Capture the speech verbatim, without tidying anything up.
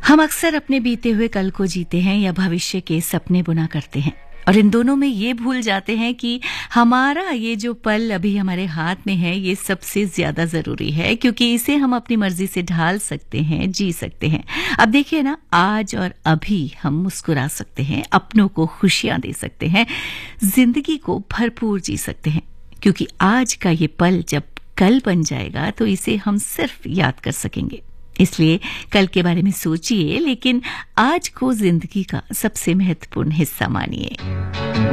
हम अक्सर अपने बीते हुए कल को जीते हैं या भविष्य के सपने बुना करते हैं, और इन दोनों में ये भूल जाते हैं कि हमारा ये जो पल अभी हमारे हाथ में है ये सबसे ज्यादा जरूरी है, क्योंकि इसे हम अपनी मर्जी से ढाल सकते हैं, जी सकते हैं। अब देखिए ना, आज और अभी हम मुस्कुरा सकते हैं, अपनों को खुशियां दे सकते हैं, जिंदगी को भरपूर जी सकते हैं, क्योंकि आज का ये पल जब कल बन जाएगा तो इसे हम सिर्फ याद कर सकेंगे। इसलिए कल के बारे में सोचिए, लेकिन आज को जिंदगी का सबसे महत्वपूर्ण हिस्सा मानिए।